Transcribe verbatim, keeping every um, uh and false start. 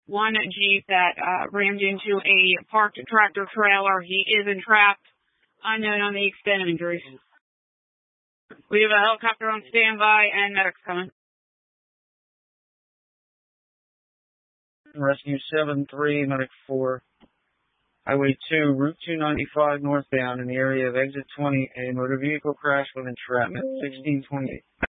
one Jeep that uh, rammed into a parked tractor trailer. He is entrapped. Unknown on the extent of injuries. We have a helicopter on standby and medics coming. Rescue seven three, Medic four. Highway two, Route two ninety-five northbound in the area of Exit twenty. A motor vehicle crash with entrapment, sixteen twenty-eight.